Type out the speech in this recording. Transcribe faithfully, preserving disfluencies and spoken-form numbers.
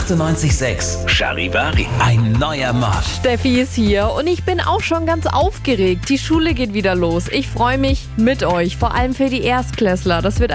achtundneunzig Komma sechs Charivari. Ein neuer Mod. Steffi ist hier und ich bin auch schon ganz aufgeregt. Die Schule geht wieder los. Ich freue mich mit euch, vor allem für die Erstklässler. Das wird